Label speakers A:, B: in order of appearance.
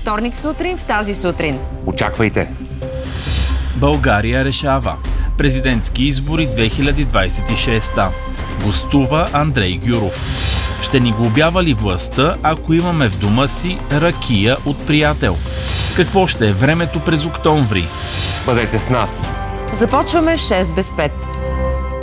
A: вторник сутрин в тази сутрин.
B: Очаквайте!
C: България решава. Президентски избори 2026. Гостува Андрей Гюров. Ще ни глобява ли властта, ако имаме в дома си ракия от приятел? Какво ще е времето през октомври?
B: Бъдете с нас!
A: Започваме в 6 без 5.